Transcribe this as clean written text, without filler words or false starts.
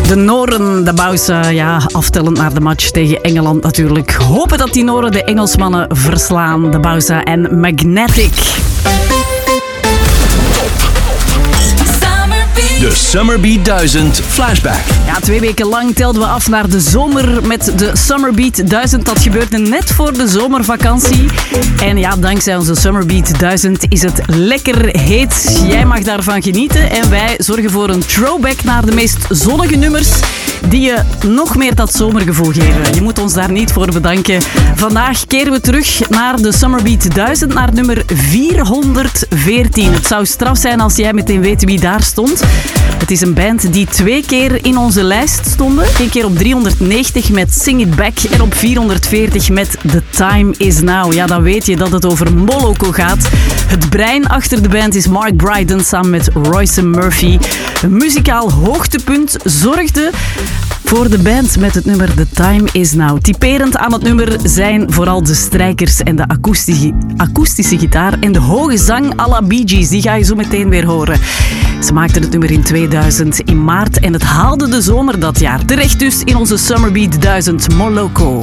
De Noren, de Bausa, aftellend naar de match tegen Engeland natuurlijk. Hopen dat die Noren de Engelsmannen verslaan. De Bausa en Magnetic. De Summerbeat 1000 Flashback. Ja, 2 weken lang telden we af naar de zomer met de Summerbeat 1000. Dat gebeurde net voor de zomervakantie. En ja, dankzij onze Summerbeat 1000 is het lekker heet. Jij mag daarvan genieten. En wij zorgen voor een throwback naar de meest zonnige nummers die je nog meer dat zomergevoel geven. Je moet ons daar niet voor bedanken. Vandaag keren we terug naar de Summerbeat 1000, naar nummer 414. Het zou straf zijn als jij meteen weet wie daar stond. Het is een band die 2 keer in onze lijst stonden. 1 keer op 390 met Sing It Back en op 440 met The Time Is Now. Ja, dan weet je dat het over Moloko gaat. Het brein achter de band is Mark Bryden samen met Royce Murphy. Een muzikaal hoogtepunt zorgde voor de band met het nummer The Time Is Now. Typerend aan het nummer zijn vooral de strijkers en de akoestische gitaar en de hoge zang à la Bee Gees. Die ga je zo meteen weer horen. Ze maakten het nummer in 2000 in maart en het haalde de zomer dat jaar. Terecht dus in onze Summerbeat 1000 Moloko.